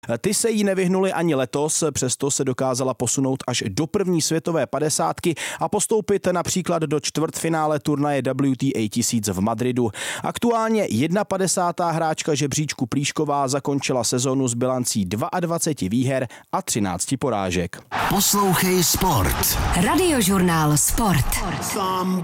Ty se jí nevyhnuli ani letos, přesto se dokázala posunout až do první světové 50 a postoupit například do čtvrtfinále turnaje WTA 1000 v Madridu. Aktuálně 51. hráčka žebříčku Plíšková zakončila sezonu s bilancí 22 výher a 13 porážek. Poslouchej Sport. Radiožurnál Sport.